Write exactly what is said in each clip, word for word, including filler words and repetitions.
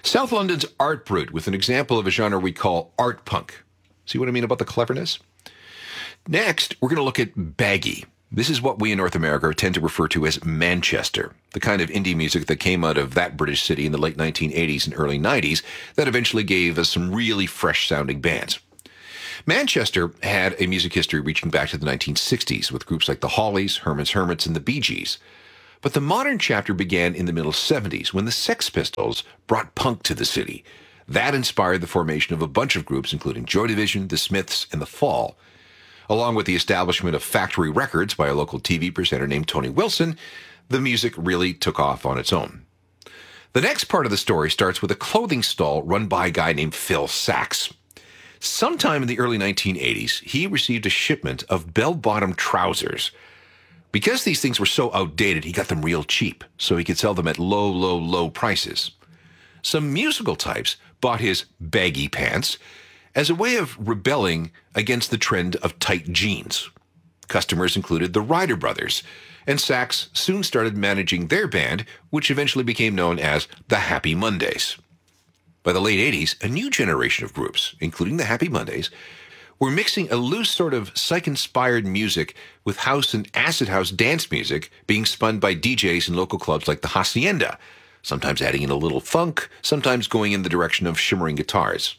South London's Art Brut with an example of a genre we call art punk. See what I mean about the cleverness? Next, we're going to look at baggy. This is what we in North America tend to refer to as Manchester, the kind of indie music that came out of that British city in the late nineteen eighties and early nineties that eventually gave us some really fresh-sounding bands. Manchester had a music history reaching back to the nineteen sixties with groups like the Hollies, Herman's Hermits, and the Bee Gees. But the modern chapter began in the middle seventies when the Sex Pistols brought punk to the city. That inspired the formation of a bunch of groups, including Joy Division, the Smiths, and the Fall. Along with the establishment of Factory Records by a local T V presenter named Tony Wilson, the music really took off on its own. The next part of the story starts with a clothing stall run by a guy named Phil Sachs. Sometime in the early nineteen eighties, he received a shipment of bell-bottom trousers. Because these things were so outdated, he got them real cheap, so he could sell them at low, low, low prices. Some musical types bought his baggy pants as a way of rebelling against the trend of tight jeans. Customers included the Ryder Brothers, and Sachs soon started managing their band, which eventually became known as the Happy Mondays. By the late eighties, a new generation of groups, including the Happy Mondays, were mixing a loose sort of psych-inspired music with house and acid house dance music being spun by D Js in local clubs like the Hacienda, sometimes adding in a little funk, sometimes going in the direction of shimmering guitars.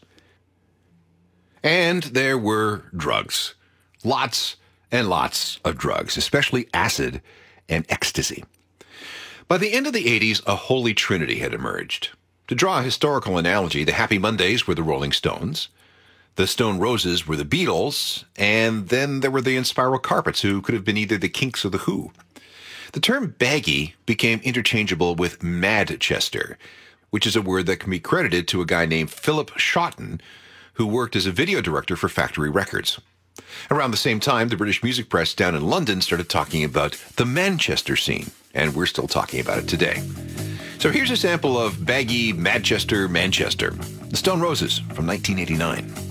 And there were drugs. Lots and lots of drugs, especially acid and ecstasy. By the end of the eighties, a holy trinity had emerged. To draw a historical analogy, the Happy Mondays were the Rolling Stones, the Stone Roses were the Beatles, and then there were the Inspiral Carpets, who could have been either the Kinks or the Who. The term baggy became interchangeable with Madchester, which is a word that can be credited to a guy named Philip Shotton, who worked as a video director for Factory Records. Around the same time, the British music press down in London started talking about the Manchester scene, and we're still talking about it today. So here's a sample of baggy Madchester, Manchester, the Stone Roses from nineteen eighty-nine.